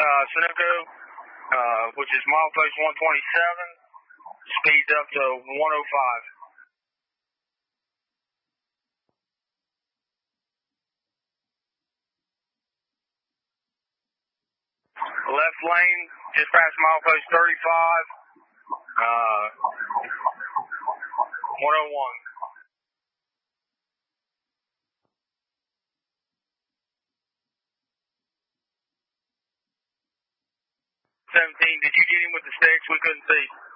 Sunoco, which is milepost 127, speeds up to 105. Left lane, just past milepost 35, 101. 17, did you get him with the sticks? We couldn't see.